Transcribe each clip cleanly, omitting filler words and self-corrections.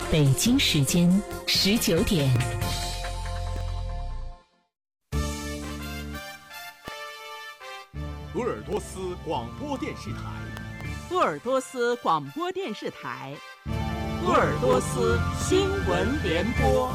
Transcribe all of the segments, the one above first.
北京时间19点。 鄂尔多斯广播电视台， 鄂尔多斯广播电视台，鄂尔多斯新闻联播。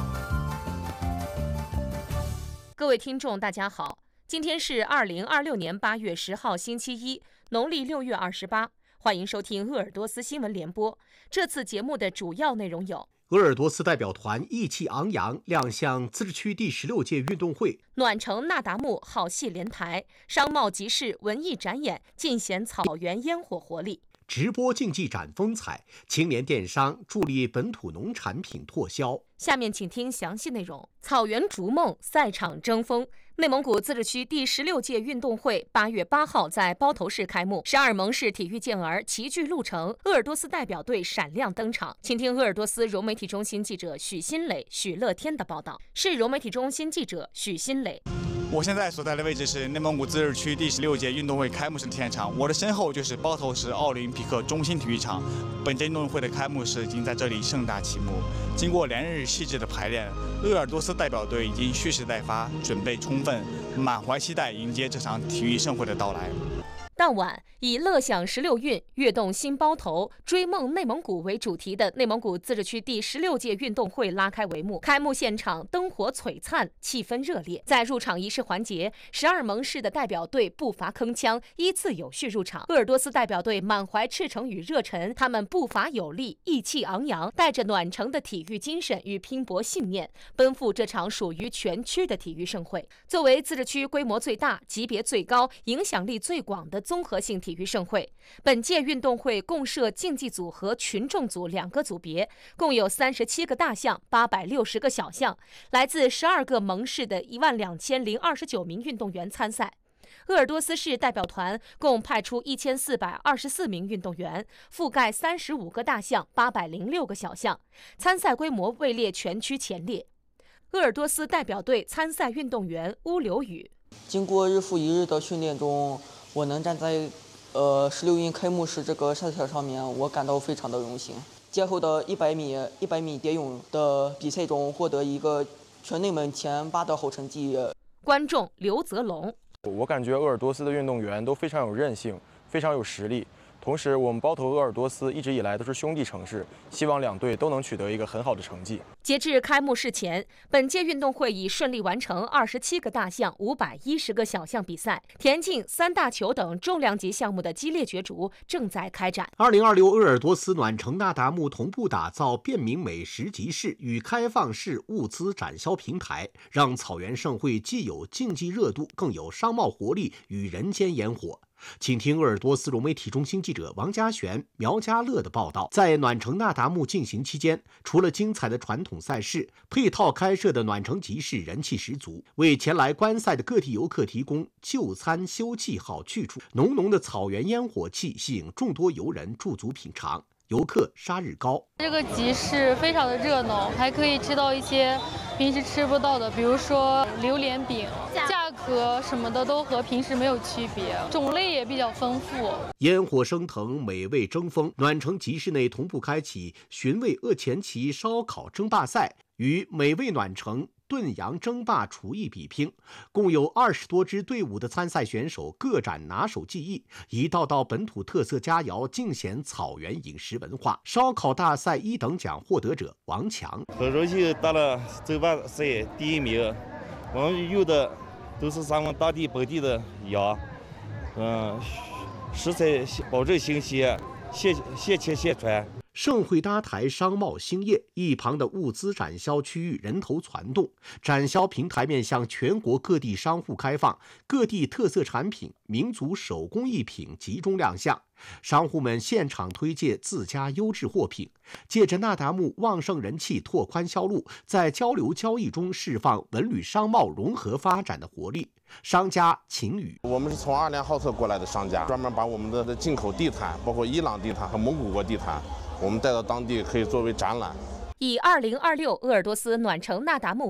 各位听众，大家好，今天是2026年8月10号，星期一，农历6月28。欢迎收听鄂尔多斯新闻联播。这次节目的主要内容有： 鄂尔多斯代表团意气昂扬亮相自治区第16届运动会； 暖城那达慕好戏连台，商贸集市文艺展演尽显草原烟火活力； 直播竞技展风采，青年电商助力本土农产品拓销。 下面请听详细内容。草原逐梦，赛场争锋。内蒙古自治区第16届运动会8月8号在包头市开幕，12盟市体育健儿齐聚路程，鄂尔多斯代表队闪亮登场。请听鄂尔多斯融媒体中心记者许新磊、许乐天的报道。市融媒体中心记者许新磊。 我现在所在的位置是内蒙古自治区第16届运动会开幕式的现场，我的身后就是包头市奥林匹克中心体育场。本届运动会的开幕式已经在这里盛大启幕。经过连日细致的排练，鄂尔多斯代表队已经蓄势待发，准备充分，满怀期待迎接这场体育盛会的到来。 当晚，以乐享16运、跃动新包头、追梦内蒙古为主题的内蒙古自治区第16届运动会拉开帷幕。开幕现场灯火璀璨，气氛热烈。在入场仪式环节，12盟市的代表队步伐铿锵，依次有序入场。鄂尔多斯代表队满怀赤诚与热忱，他们步伐有力，意气昂扬，带着暖城的体育精神与拼搏信念，奔赴这场属于全区的体育盛会。作为自治区规模最大、级别最高、影响力最广的综合性体育盛会，本届运动会共设竞技组和群众组2个组别，共有37个大项、860个小项，来自12个盟市的12029名运动员参赛。鄂尔多斯市代表团共派出1424名运动员，覆盖35个大项、806个小项，参赛规模位列全区前列。鄂尔多斯代表队参赛运动员乌刘宇： 经过日复一日的训练中，我能站在16运开幕式这个赛场上面，我感到非常的荣幸。届后的100米蝶泳的比赛中，获得一个全内蒙前8的好成绩。 观众刘泽龙： 我感觉鄂尔多斯的运动员都非常有韧性，非常有实力。同时，我们包头鄂尔多斯一直以来都是兄弟城市，希望两队都能取得一个很好的成绩。 截至开幕式前，本届运动会已顺利完成27个大项、510个小项比赛，田径、3大球等重量级项目的激烈角逐正在开展。 2026鄂尔多斯暖城那达慕同步打造便民美食集市与开放式物资展销平台，让草原盛会既有竞技热度，更有商贸活力与人间烟火。请听鄂尔多斯融媒体中心记者王家璇、苗家乐的报道。在暖城那达慕进行期间，除了精彩的传统赛事，配套开设的暖城集市人气十足，为前来观赛的各地游客提供就餐休憩好去处。浓浓的草原烟火气吸引众多游人驻足品尝。游客杀日高， 这个集市非常的热闹，还可以吃到一些平时吃不到的，比如说榴莲饼，价格什么的都和平时没有区别，种类也比较丰富。 烟火升腾，美味争锋。暖城集市内同步开启寻味鄂前旗烧烤争霸赛与美味暖城炖羊争霸厨艺比拼，共有20多支队伍的参赛选手各展拿手技艺，一道道本土特色佳肴尽显草原饮食文化。烧烤大赛1等奖获得者王强： 很荣幸得了争霸赛第1名，我们用的都是咱们当地本地的羊，食材保证新鲜，现切现传。 盛会搭台商贸兴业，一旁的物资展销区域人头攒动，展销平台面向全国各地商户开放，各地特色产品、民族手工艺品集中亮相，商户们现场推介自家优质货品，借着那达慕旺盛人气拓宽销路，在交流交易中释放文旅商贸融合发展的活力。商家秦宇： 我们是从阿联浩特过来的商家，专门把我们的进口地毯，包括伊朗地毯和蒙古国地毯，我们带到当地可以作为展览。 以2026鄂尔多斯暖城那达慕